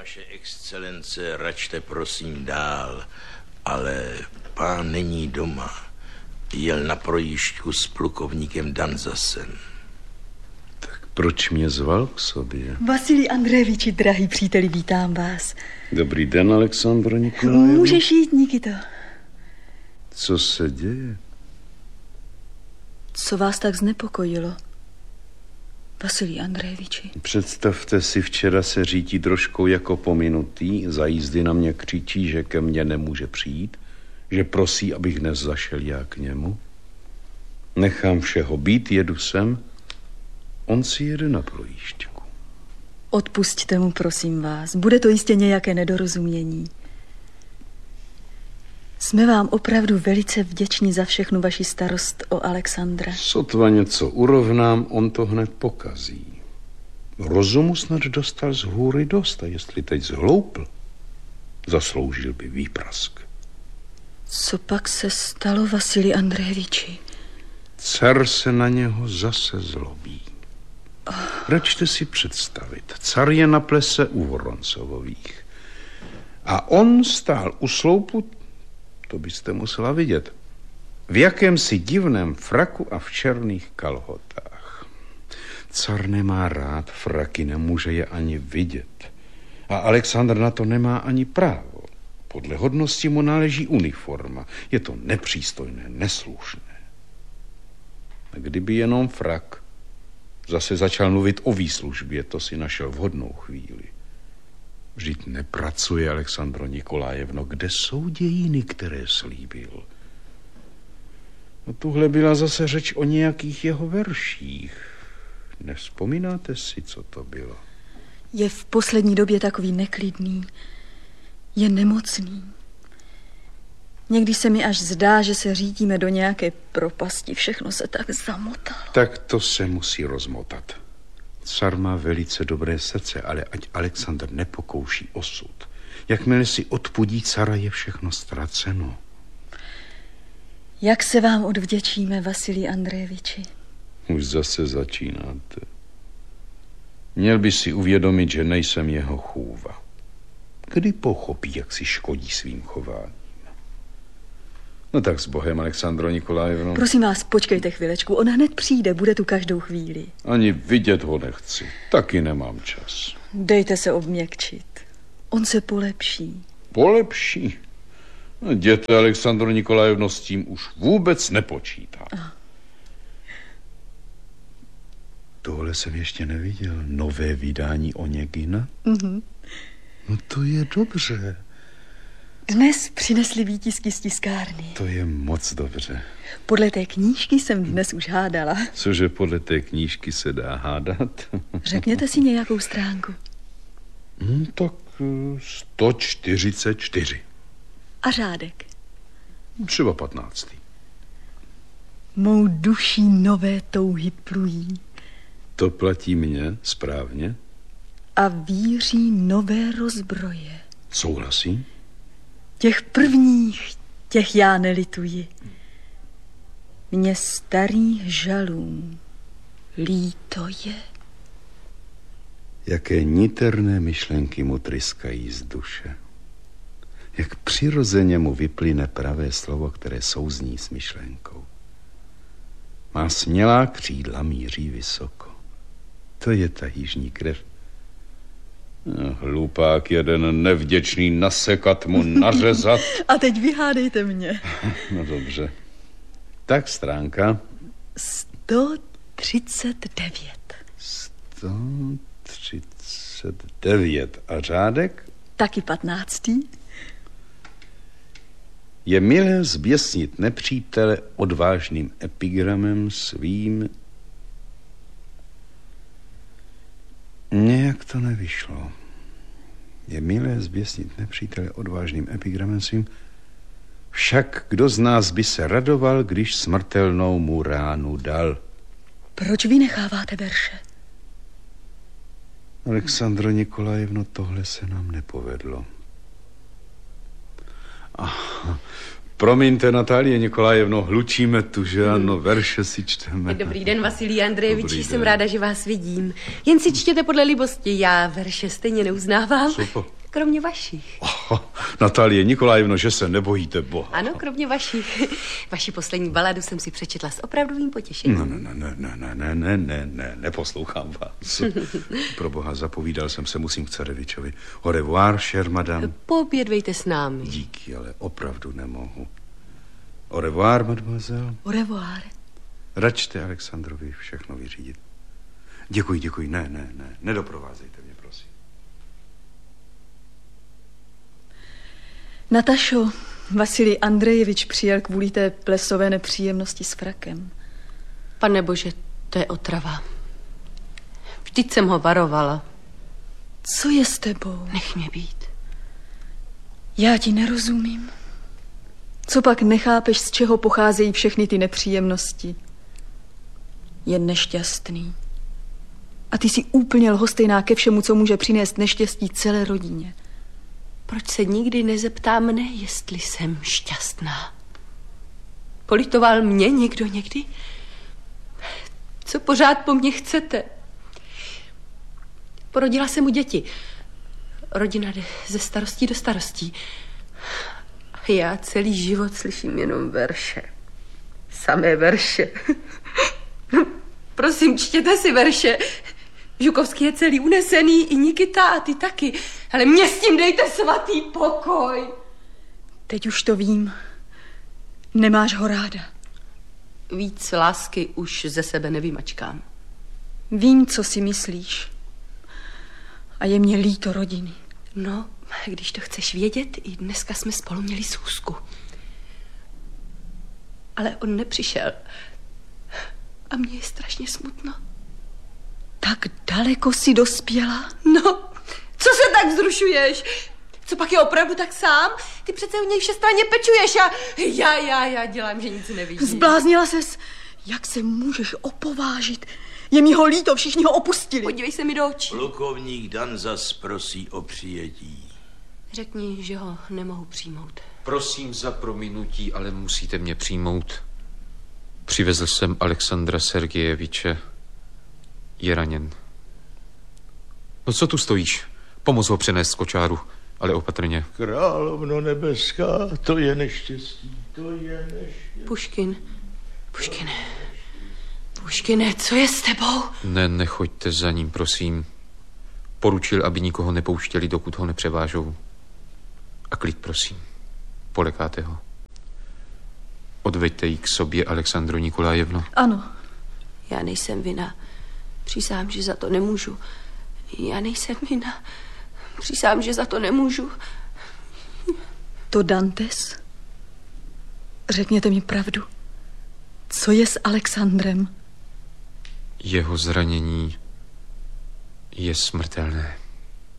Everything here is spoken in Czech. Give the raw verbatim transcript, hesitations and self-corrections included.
Vaše excelence, račte prosím dál, ale pán není doma. Jel na projížďku s plukovníkem Danzasem. Tak proč mě zval k sobě? Vasilij Andrejeviči, drahý příteli, vítám vás. Dobrý den, Alexandro Nikolajevno. Můžeš jít, Nikito. Co se děje? Co vás tak znepokojilo, Vasilij Andrejeviči? Představte si, včera se řítí trošku jako pominutý, za jízdy na mě křičí, že ke mně nemůže přijít, že prosí, abych dnes zašel já k němu. Nechám všeho být, jedu sem, on si jede na projížďku. Odpusťte mu, prosím vás, bude to jistě nějaké nedorozumění. Jsme vám opravdu velice vděční za všechnu vaši starost o Alexandra. Sotva něco urovnám, on to hned pokazí. Rozumu snad dostal z hůry dost, a jestli teď zhloupl, zasloužil by výprask. Co pak se stalo, Vasilij Andrejeviči? Car se na něho zase zlobí. Oh. Račte si představit, car je na plese u Voroncovových. A on stál u sloupu, to byste musela vidět, v jakémsi divném fraku a v černých kalhotách. Car nemá rád fraky, nemůže je ani vidět. A Alexandr na to nemá ani právo. Podle hodnosti mu náleží uniforma. Je to nepřístojné, neslušné. A kdyby jenom frak zase začal mluvit o výslužbě, to si našel vhodnou chvíli. Vždyť nepracuje, Alexandro Nikolajevno. Kde jsou dějiny, které slíbil? No, tuhle byla zase řeč o nějakých jeho verších. Nevzpomínáte si, co to bylo? Je v poslední době takový neklidný. Je nemocný. Někdy se mi až zdá, že se řítíme do nějaké propasti. Všechno se tak zamotalo. Tak to se musí rozmotat. Car má velice dobré srdce, ale ať Alexandr nepokouší osud. Jakmile si odpudí cara, je všechno ztraceno. Jak se vám odvděčíme, Vasilij Andrejeviči? Už zase začínáte. Měl by si uvědomit, že nejsem jeho chůva. Kdy pochopí, jak si škodí svým chováním? No tak s Bohem, Alexandro Nikolajevno. Prosím vás, počkejte chvilečku, on hned přijde, bude tu každou chvíli. Ani vidět ho nechci, taky nemám čas. Dejte se obměkčit, on se polepší. Polepší? No, jděte, Alexandro Nikolajevno, s tím už vůbec nepočítá. Ah. Tohle jsem ještě neviděl, nové vydání Oněgina. Mhm. No to je dobře. Dnes přinesli výtisky z tiskárny. To je moc dobře. Podle té knížky jsem dnes už hádala. Cože podle té knížky se dá hádat? Řekněte si nějakou stránku. Hmm, tak sto čtyřicet čtyři. A řádek? Třeba patnáctý. Mou duší nové touhy plují. To platí mně správně. A víří nové rozbroje. Souhlasí? Těch prvních, těch já nelituji. Mně starých žalů líto je. Jaké niterné myšlenky mu tryskají z duše. Jak přirozeně mu vyplyne pravé slovo, které souzní s myšlenkou. Má smělá křídla, míří vysoko. To je ta jižní krev. No, hlupák jeden nevděčný, nasekat mu, nařezat. A teď vyhádejte mě. No dobře. Tak stránka. sto třicet devět. sto třicet devět. A řádek? Taky patnáctý. Je milé zběsnit nepřítele odvážným epigramem svým. Nějak to nevyšlo. Je milé zběsnit nepřítele odvážným epigramem svým. Však kdo z nás by se radoval, když smrtelnou mu ránu dal? Proč vy necháváte verše? Alexandro Nikolajevno, tohle se nám nepovedlo. Aha. Promiňte, Natálie Nikolajevno, hlučíme tu, že ano, verše si čteme. Dobrý den, Vasilij Andrejeviči, jsem ráda, že vás vidím. Jen si čtěte podle libosti, já verše stejně neuznávám. Super. kromě vašich. Oh, Natalie Nikolajevno, že se nebojíte Boha. Ano, kromě vašich. Vaši poslední baladu jsem si přečetla s opravdovým potěšením. No, ne, ne, ne, ne, ne, ne, ne, ne, neposlouchám vás. Pro Boha, zapovídal jsem se, musím k Carevičovi. Au revoir, cher madame. Poobědvejte s námi. Díky, ale opravdu nemohu. Au revoir, mademoiselle. Au revoir. Račte Alexandrovi všechno vyřídit. Děkuji, děkuji, ne, ne, ne, nedoprovázejte mě, prosím. Natašo, Vasilij Andrejevič přijel kvůli té plesové nepříjemnosti s frakem. Pane bože, to je otrava. Vždyť jsem ho varovala. Co je s tebou? Nech mě být. Já ti nerozumím. Co pak nechápeš, z čeho pocházejí všechny ty nepříjemnosti? Je nešťastný. A ty jsi úplně lhostejná ke všemu, co může přinést neštěstí celé rodině. Proč se nikdy nezeptá mne, jestli jsem šťastná? Politoval mě někdo někdy? Co pořád po mně chcete? Porodila jsem mu děti. Rodina jde ze starostí do starostí. A já celý život slyším jenom verše. Samé verše. Prosím, čtěte si verše. Žukovský je celý unesený, i Nikita a ty taky. Ale mě s tím dejte svatý pokoj. Teď už to vím. Nemáš ho ráda. Víc lásky už ze sebe nevymačkám. Vím, co si myslíš. A je mě líto rodiny. No, když to chceš vědět, i dneska jsme spolu měli schůzku. Ale on nepřišel. A mně je strašně smutno. Tak daleko si dospěla? No, co se tak vzrušuješ? Co pak je opravdu tak sám? Ty přece u něj všestranně pečuješ a já, já, já dělám, že nic nevidím. Zbláznila ses? Jak se můžeš opovážit? Je mi ho líto, všichni ho opustili. Podívej se mi do očí. Plukovník Danzas prosí o přijetí. Řekni, že ho nemohu přijmout. Prosím za prominutí, ale musíte mě přijmout. Přivezl jsem Alexandra Sergejeviče. Je raněn. No co tu stojíš? Pomoz ho přenést z kočáru, ale opatrně. Královno nebeská, to je neštěstí, to je neštěstí. Puškin, Puškine, Puškine, co je s tebou? Ne, nechoďte za ním, prosím. Poručil, aby nikoho nepouštěli, dokud ho nepřevážou. A klid, prosím. Polekáte ho. Odveďte ji k sobě, Alexandro Nikolajevno. Ano. Já nejsem vina. Přísám, že za to nemůžu. Já nejsem vina. Přísám, že za to nemůžu. To Dantes? Řekněte mi pravdu. Co je s Alexandrem? Jeho zranění je smrtelné.